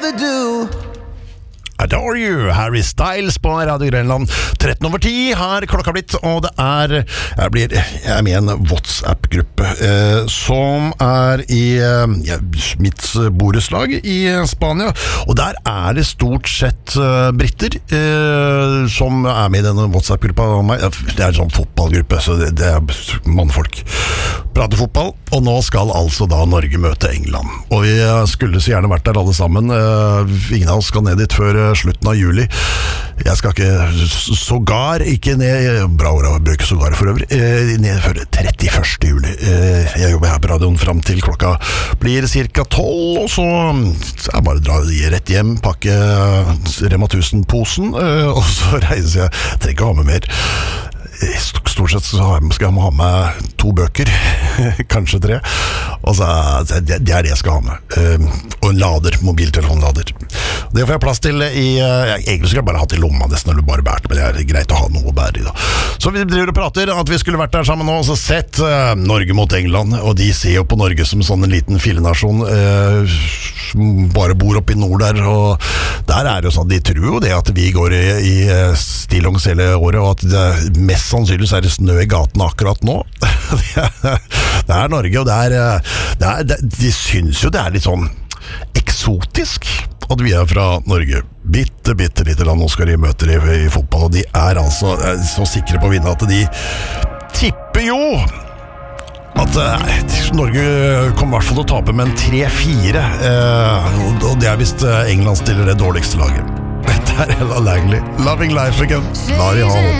do. Adore You, Harry Styles på Radio Grønland 13:10 har klokka blitt, og det jeg er med i en WhatsApp-gruppe som i mitt borettslag i Spania, og der det stort sett britter som med i denne WhatsApp-gruppa. Det en sånn fotballgruppe, så det mannfolk prater fotball, og nå skal altså da Norge møte England, og vi skulle så gjerne vært der alle sammen. Ingen av oss skal ned dit før slutten av juli. Jeg skal ikke ned, bra år å bruke sågar for øvrig, ned før 31. juli. Jeg jobber her på radioen frem til klokka blir cirka 12, og så bare dra rett hjem, pakke Rema 1000-posen, og så reiser jeg. Jeg trenger ikke ha med mer. Stort sett så skal jeg ha med 2 bøker, kanskje 3, og så det det jeg skal ha med, og en lader, mobiltelefonlader. Det får jeg plass til egentlig skal jeg bare ha til lomma nesten, eller bare bært, men det greit å ha noe å bære i da. Så vi driver og prater at vi skulle vært der sammen nå, og så sett Norge mot England, og de ser jo på Norge som sånn en liten filenasjon, som bare bor oppe i nord der, og der det jo sånn, de tror jo det at vi går i stillongs hele året, og at det mest sannsynligvis det snø i gaten akkurat nå. Det Norge, og de syns jo det litt sånn eksotisk at vi fra Norge. Bitte lite land. Nå skal de møte i fotball, og de altså så sikre på å vinne at de tipper jo at Norge kommer i hvert fall til å tape med en 3-4, og det visst England stiller det dårligste laget. Dette Ella Langley, Loving Life Again. La de ha håpet.